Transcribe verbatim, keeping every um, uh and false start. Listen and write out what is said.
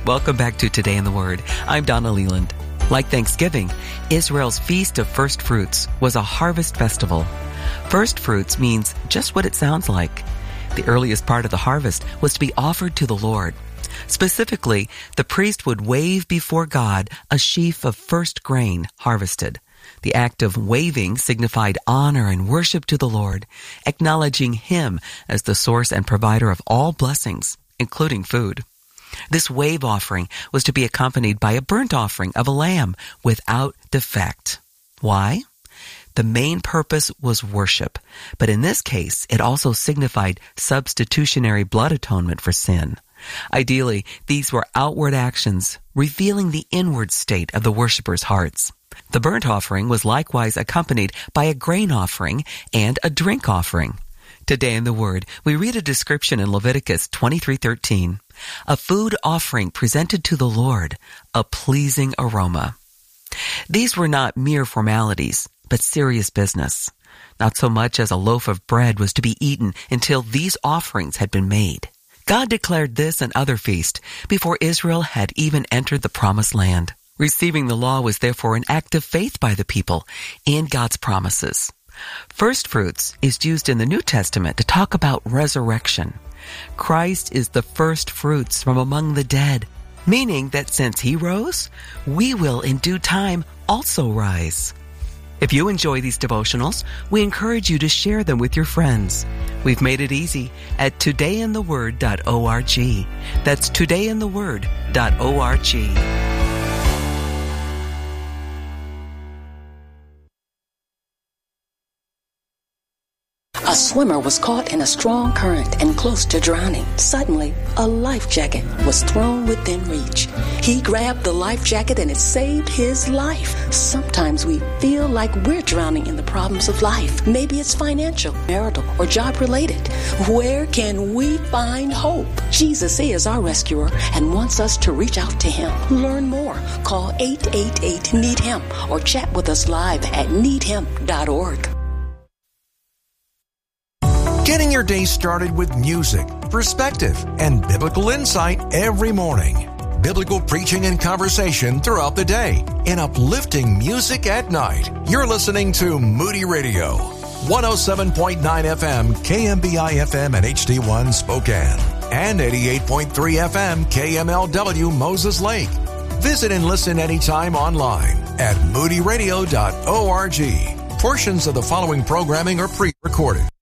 Welcome back to Today in the Word. I'm Donna Leland. Like Thanksgiving, Israel's Feast of First Fruits was a harvest festival. First fruits means just what it sounds like. The earliest part of the harvest was to be offered to the Lord. Specifically, the priest would wave before God a sheaf of first grain harvested. The act of waving signified honor and worship to the Lord, acknowledging Him as the source and provider of all blessings, including food. This wave offering was to be accompanied by a burnt offering of a lamb without defect. Why? The main purpose was worship, but in this case, it also signified substitutionary blood atonement for sin. Ideally, these were outward actions, revealing the inward state of the worshippers' hearts. The burnt offering was likewise accompanied by a grain offering and a drink offering. Today in the Word, we read a description in Leviticus twenty-three thirteen, a food offering presented to the Lord, a pleasing aroma. These were not mere formalities, but serious business. Not so much as a loaf of bread was to be eaten until these offerings had been made. God declared this and other feasts before Israel had even entered the Promised Land. Receiving the law was therefore an act of faith by the people in God's promises. First fruits is used in the New Testament to talk about resurrection. Christ is the first fruits from among the dead, meaning that since He rose, we will in due time also rise. If you enjoy these devotionals, we encourage you to share them with your friends. We've made it easy at today in the word dot org. That's today in the word dot org. A swimmer was caught in a strong current and close to drowning. Suddenly, a life jacket was thrown within reach. He grabbed the life jacket and it saved his life. Sometimes we feel like we're drowning in the problems of life. Maybe it's financial, marital, or job-related. Where can we find hope? Jesus is our rescuer and wants us to reach out to Him. Learn more. Call eight eight eight, need him or chat with us live at need him dot org. Getting your day started with music, perspective, and biblical insight every morning. Biblical preaching and conversation throughout the day, and uplifting music at night. You're listening to Moody Radio, one oh seven point nine F M, K M B I F M and H D one Spokane, and eighty-eight point three F M, K M L W Moses Lake. Visit and listen anytime online at moody radio dot org. Portions of the following programming are pre-recorded.